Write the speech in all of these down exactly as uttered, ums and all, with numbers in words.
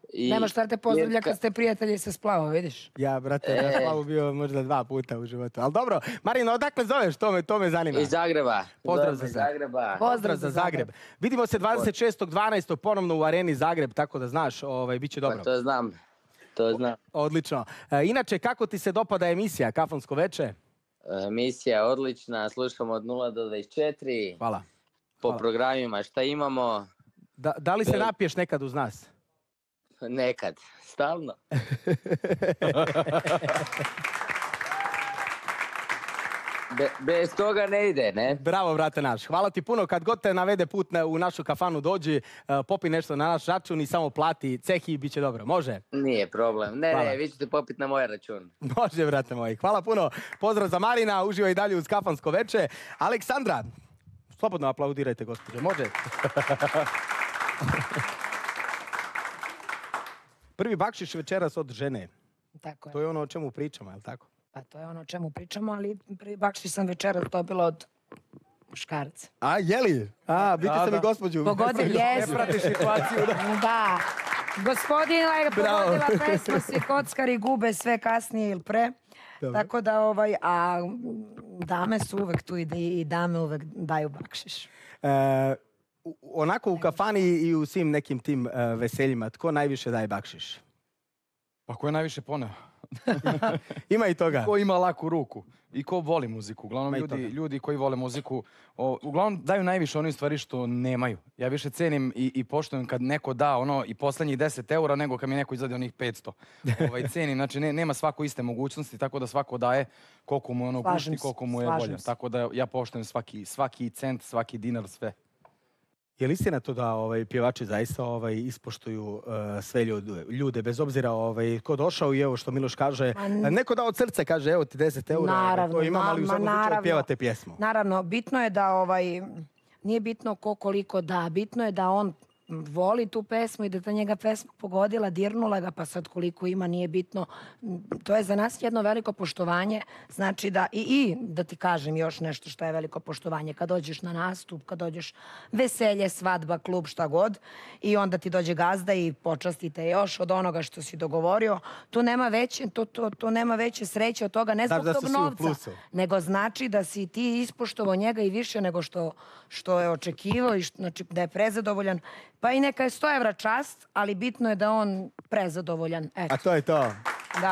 I Nema šta te pozdravlja Jerka... kad ste prijatelji sa Splava, vidiš? Ja, brate, e... na Splavu bio možda dva puta u životu. Ali dobro, Marino, odakle zoveš? To me, to me zanima. Iz Zagreba. Pozdrav za Zagreba. Pozdrav za Zagreb. Vidimo se dvadeset šestog dvanaestog ponovno u Areni Zagreb, tako da znaš, ovaj, bit će dobro. Pa to znam. To znam. Odlično. E, inače, kako ti se dopada emisija Kafansko veče? Emisija odlična, slušamo od nula do dvadeset četiri. Hvala. Po Hvala. programima, šta imamo? Da, da li se Bel... napiješ nekad uz nas? Nekad. Stalno. Be, bez toga ne ide, ne? Bravo, brate naš. Hvala ti puno. Kad god te navede put na, u našu kafanu, dođi, uh, popi nešto na naš račun i samo plati ceh i bit će dobro. Može? Nije problem. Ne, Hvala. ne, vi ćete popiti na moj račun. Može, brate moji. Hvala puno. Pozdrav za Marina. Uživaj dalje uz Kafansko veče. Aleksandra, slobodno aplaudirajte, gospođo. Može? Prvi bakšiš večeras od žene. Tako je. To je ono o čemu pričamo, je li tako? Pa to je ono o čemu pričamo, ali prvi bakšiš sam večeras dobila od muškarca. A, jeli? A, biti sam i gospođu. Pogodila, jesu. Ne pratiš situaciju. Da. Da. Gospodina je pogodila pesma Svi kockari gube sve kasnije ili pre. Dobre. Tako da, ovaj, a dame su uvek tu i, i dame uvek daju bakšiš. E, onako u kafani i u svim nekim tim uh, veseljima, tko najviše daje bakšiš? Pa ko je najviše poneo? Ima i toga. Ko ima laku ruku i ko voli muziku. Uglavnom ljudi, ljudi koji vole muziku, o, uglavnom daju najviše onih stvari što nemaju. Ja više cenim i, i poštujem kad neko da ono i poslednjih deset eura nego kad mi neko izvadi onih petsto. Ovaj, cenim, znači ne, nema svako iste mogućnosti, tako da svako daje koliko mu je ono gušti, koliko mu je volja. Tako da ja poštujem svaki, svaki cent, svaki dinar, sve. Je li istina to da ovaj, pjevači zaista ovaj, ispoštuju uh, sve ljude, ljude, bez obzira ovaj, ko došao i evo što Miloš kaže, n... neko da od srca kaže evo ti deset eura, naravno, to imam, ali u svakom slučaju pjevate pjesmu. Naravno, bitno je da, ovaj, nije bitno ko koliko da, bitno je da on voli tu pesmu i da ta njega pesma pogodila, dirnula ga, pa sad koliko ima nije bitno. To je za nas jedno veliko poštovanje. Znači da, i, i da ti kažem još nešto što je veliko poštovanje. Kad dođeš na nastup, kad dođeš veselje, svadba, klub, šta god, i onda ti dođe gazda i počastite još od onoga što si dogovorio, tu nema veće, to, to, to nema veće sreće od toga, ne zbog da tog novca, nego znači da si ti ispoštovao njega i više nego što, što je očekivao i što, znači, da je prezadovoljan. Pa i neka je sto evra čast, ali bitno je da on prezadovoljan. Eto. A to je to. Da.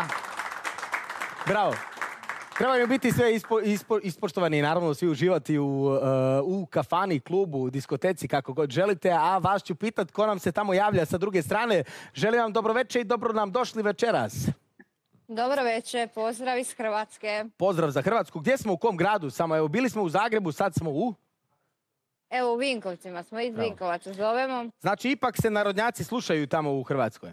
Bravo. Trebaju biti sve ispo, ispo, ispoštovani i naravno svi uživati u, uh, u kafani, klubu, diskoteci, kako god želite. A vas ću pitat ko nam se tamo javlja sa druge strane. Želim vam dobro večer i dobro nam došli večeras. Dobro večer, pozdrav iz Hrvatske. Pozdrav za Hrvatsku. Gdje smo, u kom gradu? Samo evo, bili smo u Zagrebu, sad smo u... Evo u Vinkovcima, smo iz Bravo. Vinkovaca zovemo. Znači ipak se narodnjaci slušaju tamo u Hrvatskoj?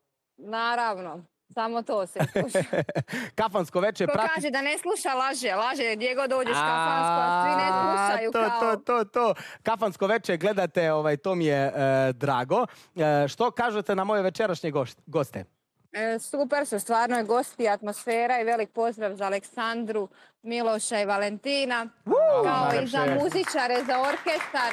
Naravno, samo to se sluša. Kafansko veče Ko prati... kaže da ne sluša, laže, laže, gdje god dođeš kafansko, a svi ne slušaju to, kao... To, to, to, Kafansko veče gledate, ovaj, to mi je e, drago. E, što kažete na moje večerašnje goste? E, super su, stvarno je gosti, atmosfera i velik pozdrav za Aleksandru, Miloša i Valentina, uh, kao najlepše. I za muzičare, za orkestar.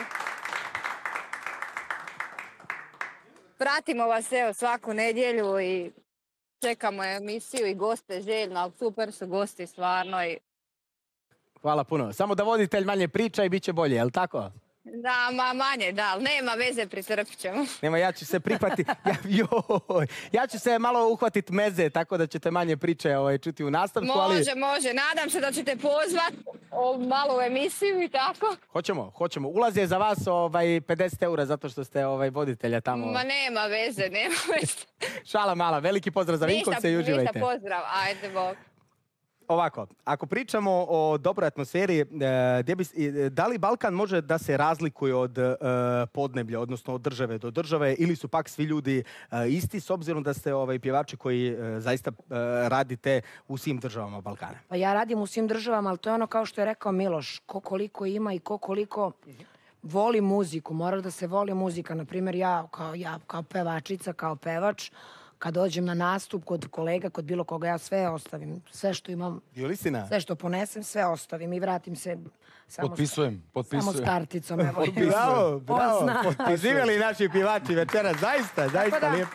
Pratimo vas evo svaku nedjelju i čekamo emisiju i goste željno, ali super su gosti stvarno. I... Hvala puno. Samo da voditelj manje priča i bit će bolje, je li tako? Da, ma manje, da, ali nema veze, pritrpit ćemo. Nema, ja ću se prihvatiti, ja, joj, ja ću se malo uhvatiti meze, tako da ćete manje priče ovaj, čuti u nastavku. Može, ali... može, nadam se da ćete pozvati malo u emisiju i tako. Hoćemo, hoćemo. Ulaz je za vas ovaj, pedeset eura zato što ste ovaj, voditelja tamo. Ma nema veze, nema veze. Šala mala, veliki pozdrav za Vinkovce i uživajte. Ništa, pozdrav, ajde bok. Ovako, ako pričamo o dobroj atmosferi, gdje bi, da li Balkan može da se razlikuje od uh, podneblja, odnosno od države do države, ili su pak svi ljudi uh, isti, s obzirom da ste ovaj, pjevači koji uh, zaista uh, radite u svim državama Balkana? Pa ja radim u svim državama, ali to je ono kao što je rekao Miloš, ko koliko ima i ko koliko voli muziku, mora da se voli muzika. Naprimjer, ja kao, ja kao pevačica, kao pevač, kad dođem na nastup kod kolega, kod bilo koga, ja sve ostavim. Sve što imam, sve što ponesem, sve ostavim i vratim se samo, potpisujem, potpisujem. samo s karticom. Evo. Bravo, bravo. A živjeli naši pjevači večera, zaista, zaista lijepo.